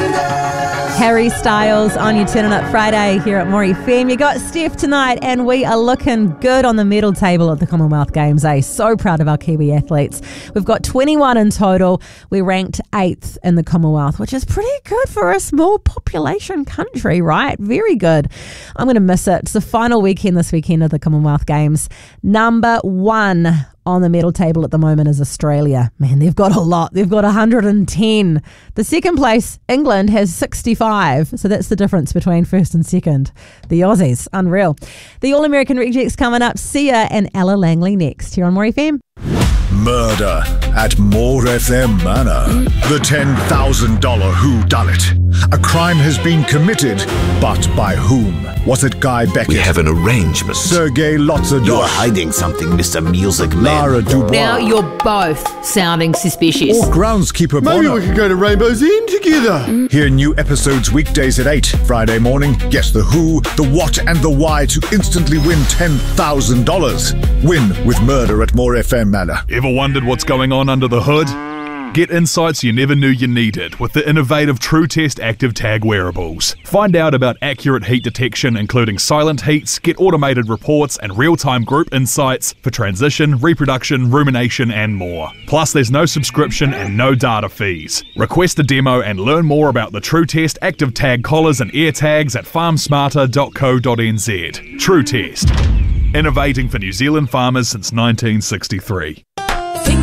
Harry Styles on your Turning Up Friday here at More FM. You got Steph tonight, and we are looking good on the medal table at the Commonwealth Games, eh? So proud of our Kiwi athletes. We've got 21 in total. We ranked 8th in the Commonwealth, which is pretty good for a small population country, right? Very good. I'm going to miss it. It's the final weekend this weekend of the Commonwealth Games. Number 1 on the medal table at the moment is Australia. Man, they've got a lot. They've got 110. The second place, England, has 65. So that's the difference between first and second. The Aussies, unreal. The All-American Rejects coming up. Sia and Ella Langley next here on More FM. Murder at More FM Manor. The $10,000 whodunit. A crime has been committed, but by whom? Was it Guy Beckett? We have an arrangement. Sergei Lotzadosh? You're hiding something, Mr. Music Man. Lara Dubois? Now you're both sounding suspicious. Or groundskeeper Maybe Bono? we could go to Rainbow's End together. Hear new episodes weekdays at 8. Friday morning, guess the who, the what, and the why to instantly win $10,000. Win with Murder at More FM Manor. Ever wondered what's going on under the hood? Get insights you never knew you needed with the innovative TrueTest Active Tag wearables. Find out about accurate heat detection, including silent heats, get automated reports and real-time group insights for transition, reproduction, rumination and more. Plus, there's no subscription and no data fees. Request a demo and learn more about the TrueTest Active Tag collars and ear tags at farmsmarter.co.nz. TrueTest. Innovating for New Zealand farmers since 1963.